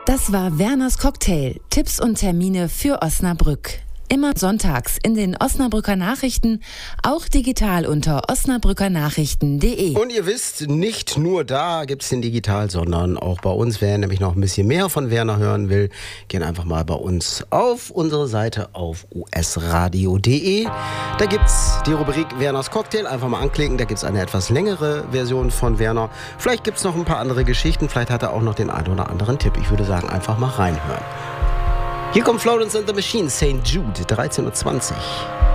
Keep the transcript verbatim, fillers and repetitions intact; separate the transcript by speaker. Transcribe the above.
Speaker 1: Das war Werners Cocktail. Tipps und Termine für Osnabrück. Immer sonntags in den Osnabrücker Nachrichten, auch digital unter osnabrückernachrichten punkt de.
Speaker 2: Und ihr wisst, nicht nur da gibt es den Digital, sondern auch bei uns. Wer nämlich noch ein bisschen mehr von Werner hören will, gehen einfach mal bei uns auf unsere Seite auf u s radio punkt de. Da gibt es die Rubrik Werners Cocktail. Einfach mal anklicken, da gibt es eine etwas längere Version von Werner. Vielleicht gibt es noch ein paar andere Geschichten, vielleicht hat er auch noch den einen oder anderen Tipp. Ich würde sagen, einfach mal reinhören. Hier kommt Florence and the Machine, Saint Jude, dreizehn Uhr zwanzig.